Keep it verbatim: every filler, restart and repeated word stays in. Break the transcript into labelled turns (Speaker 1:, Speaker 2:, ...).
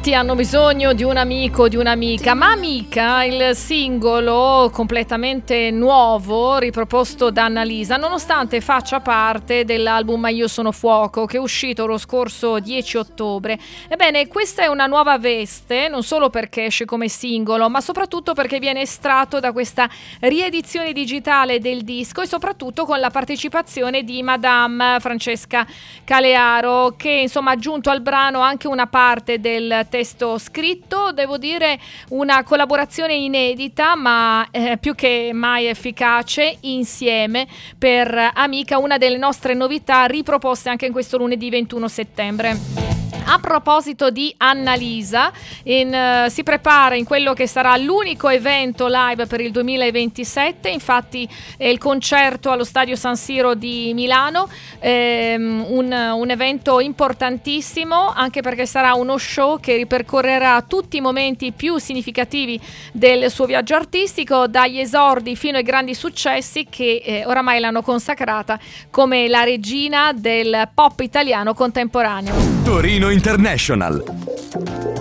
Speaker 1: Tutti hanno bisogno di un amico, di un'amica, ma Amica, il singolo completamente nuovo riproposto da Annalisa, nonostante faccia parte dell'album Ma io sono fuoco, che è uscito lo scorso dieci ottobre. Ebbene, questa è una nuova veste, non solo perché esce come singolo, ma soprattutto perché viene estratto da questa riedizione digitale del disco e soprattutto con la partecipazione di Madame Francesca Calearo, che insomma ha aggiunto al brano anche una parte del testo scritto. Devo dire una collaborazione inedita ma eh, più che mai efficace insieme per Amica, una delle nostre novità riproposte anche in questo lunedì ventuno settembre. A proposito di Annalisa, in, uh, si prepara in quello che sarà l'unico evento live per il duemilaventisette, infatti è il concerto allo Stadio San Siro di Milano, ehm, un, un evento importantissimo anche perché sarà uno show che ripercorrerà tutti i momenti più significativi del suo viaggio artistico, dagli esordi fino ai grandi successi che eh, oramai l'hanno consacrata come la regina del pop italiano contemporaneo.
Speaker 2: Torino International.